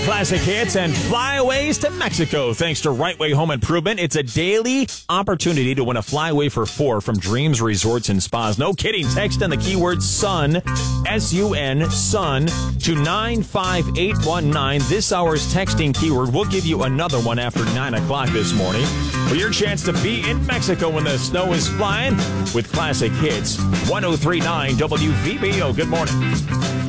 classic hits and flyaways to Mexico. Thanks to Right Way Home Improvement, it's a daily opportunity to win a flyaway for 4 from Dreams Resorts and Spas. No kidding. Text in the keyword SUN, S-U-N, SUN, to 95819. This hour's texting keyword. We'll give you another one after 9 o'clock this morning for your chance to be in Mexico when the snow is flying with classic hits. 103.9 WVBO. Good morning.